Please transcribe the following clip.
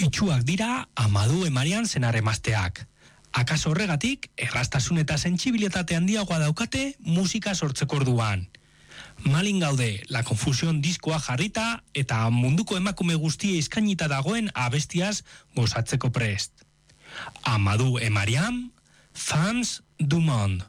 Itxuak dira Amadou Marian senar-emazteak. Akaso horregatik, erraztasun eta sentsibilitate handiagoa daukate musika sortzeko orduan. Malin gaude, La Confusión diskoa jarrita eta munduko emakume guztia eskainita dagoen abestiaz gozatzeko prest. Amadou Marian, Femmes du Monde.